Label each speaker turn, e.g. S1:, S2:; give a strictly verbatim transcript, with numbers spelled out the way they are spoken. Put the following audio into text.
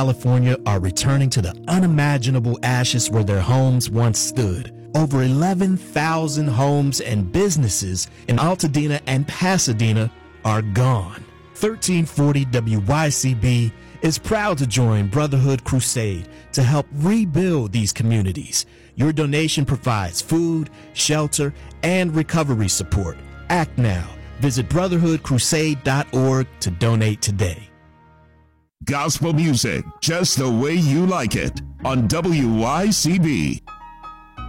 S1: California are returning to the unimaginable ashes where their homes once stood. Over eleven thousand homes and businesses in Altadena and Pasadena are gone. thirteen forty W Y C B is proud to join Brotherhood Crusade to help rebuild these communities. Your donation provides food, shelter, and recovery support. Act now. Visit brotherhood crusade dot org to donate today.
S2: Gospel music, just the way you like it, on W Y C B.